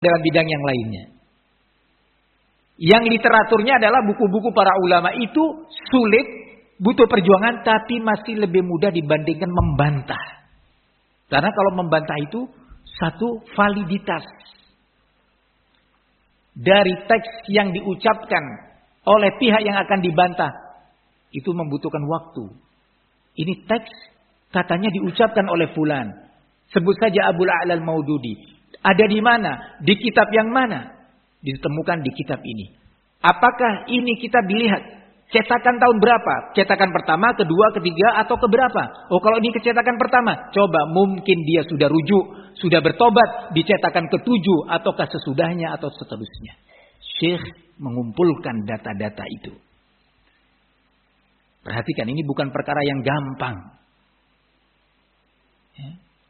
dalam bidang yang lainnya. Yang literaturnya adalah buku-buku para ulama itu sulit, butuh perjuangan, tapi masih lebih mudah dibandingkan membantah. Karena kalau membantah itu satu validitas dari teks yang diucapkan oleh pihak yang akan dibantah. Itu membutuhkan waktu. Ini teks katanya diucapkan oleh fulan. Sebut saja Abul A'la al-Maududi. Ada di mana? Di kitab yang mana? Ditemukan di kitab ini. Apakah ini kita dilihat cetakan tahun berapa? Cetakan pertama, kedua, ketiga, atau keberapa? Oh, kalau ini cetakan pertama, coba mungkin dia sudah rujuk, sudah bertobat di cetakan ketujuh, ataukah sesudahnya atau seterusnya. Syekh mengumpulkan data-data itu. Perhatikan, ini bukan perkara yang gampang. Ya.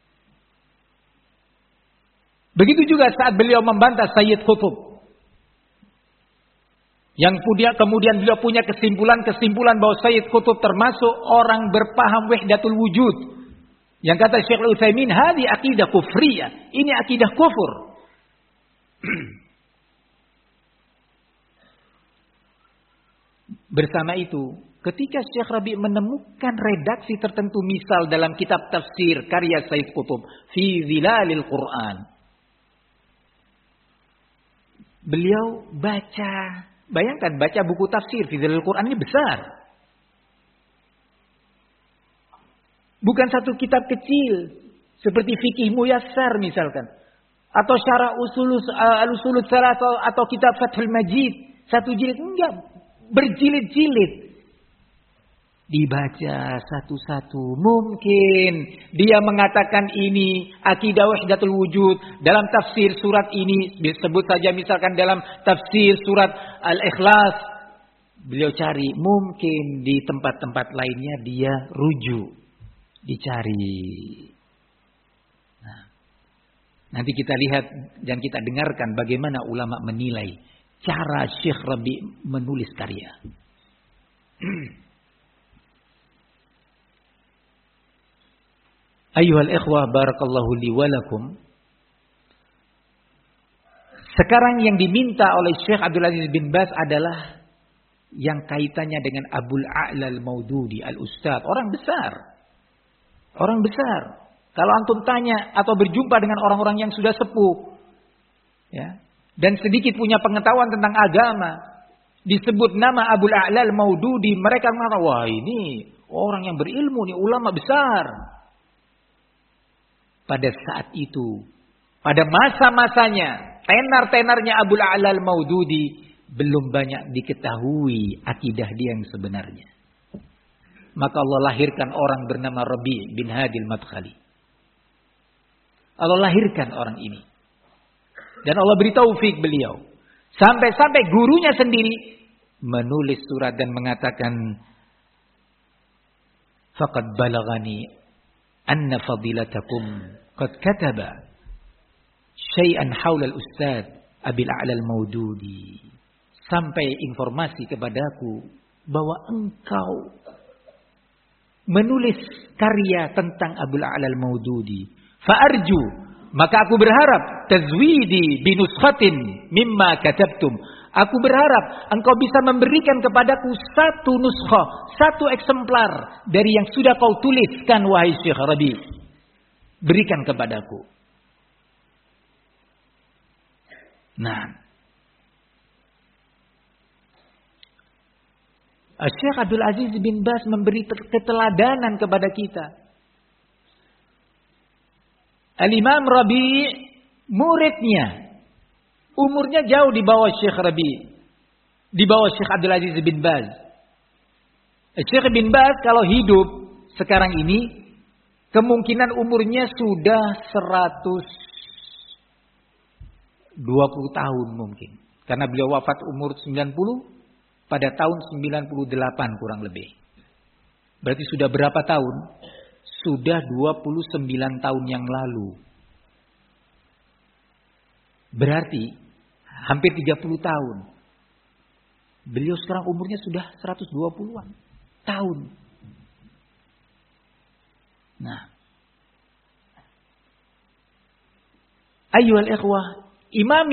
Begitu juga saat beliau membantah Sayyid Qutb. Yang kemudian beliau punya kesimpulan bahwa Sayyid Qutb termasuk orang berpaham wahdatul wujud. Yang kata Syekh Al-Utsaimin, hadi akidah kufriyah. Ini akidah kufur. Bersama itu, ketika Syekh Rabi menemukan redaksi tertentu, misal dalam kitab tafsir karya Sayyid Qutb, Fi Zilalil Quran. Beliau baca, bayangkan baca buku tafsir Fi Zilalil Quran ini besar. Bukan satu kitab kecil seperti Fikih Muyassar misalkan, atau Syarah Al-Usul Tsalatsah atau kitab Fathul Majid, satu jilid, enggak, berjilid-jilid. Dibaca satu-satu. Mungkin dia mengatakan ini akidah wahdatul wujud dalam tafsir surat ini, disebut saja misalkan dalam tafsir surat Al-Ikhlas. Beliau cari, mungkin di tempat-tempat lainnya dia rujuk, dicari. Nah, nanti kita lihat dan kita dengarkan bagaimana ulama menilai cara Syekh Rabi menulis karya. Ayyuhal ikhwah barakallahu li wa lakum. Sekarang yang diminta oleh Syekh Abdul Aziz bin Baz adalah yang kaitannya dengan Abul A'la al-Maududi al-Ustadz, orang besar. Orang besar. Kalau antum tanya atau berjumpa dengan orang-orang yang sudah sepuh, ya, dan sedikit punya pengetahuan tentang agama, disebut nama Abul A'la al-Maududi, mereka mengatakan, wah ini orang yang berilmu, ini ulama besar. Pada saat itu, pada masa-masanya, tenar-tenarnya Abul A'la al-Maududi, belum banyak diketahui akidah dia yang sebenarnya. Maka Allah lahirkan orang bernama Rabi' bin Hadi al-Madkhali. Allah lahirkan orang ini. Dan Allah beri taufik beliau. Sampai-sampai gurunya sendiri menulis surat dan mengatakan, faqad balagani anna fadilatakum qad kataba syai'an haula al-ustadz Abil A'la al-Maududi. Sampai informasi kepadaku bahwa engkau menulis karya tentang Abul A'la al-Maududi. Fa'arju, maka aku berharap tazwidi binuskhatin mimma katabtum. Aku berharap engkau bisa memberikan kepadaku satu nuskhah, satu eksemplar dari yang sudah kau tuliskan wahai Syekh Rabi. Berikan kepadaku. Nah, Syekh Abdul Aziz bin Baz memberi keteladanan kepada kita. Al-Imam Rabi' muridnya umurnya jauh di bawah Syekh Rabi', di bawah Syekh Abdul Aziz bin Baz. Syekh bin Baz kalau hidup sekarang ini kemungkinan umurnya sudah 120 tahun mungkin. Karena beliau wafat umur 90 pada tahun 98 kurang lebih. Berarti sudah berapa tahun? Sudah 29 tahun yang lalu. Berarti hampir 30 tahun. Beliau sekarang umurnya sudah 120-an tahun. Nah, ayyuhal ikhwah, Imam